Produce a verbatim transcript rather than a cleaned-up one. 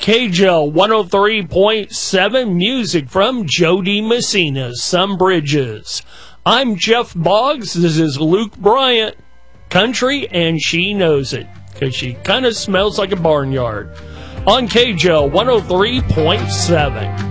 K J L one oh three point seven, music from Jody Messina's Some Bridges. I'm Jeff Boggs. This is Luke Bryant. Country, and she knows it, because she kind of smells like a barnyard. On K J L one oh three point seven.